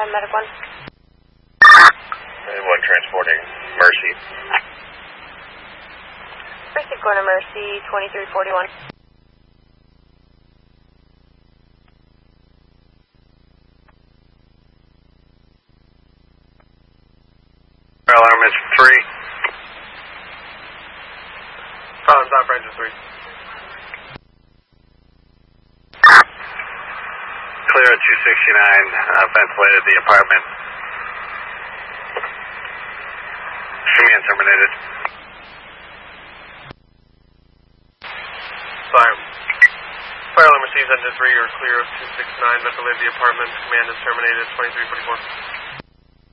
Medic 1. One transporting Mercy. Precinct going to Mercy, 2341. Alarm is 3. Stop range 3. Clear at 269, ventilated the apartment. Command terminated. Fire alarm received engine 3, you're clear of 269, ventilated the apartment, command is terminated, 2344.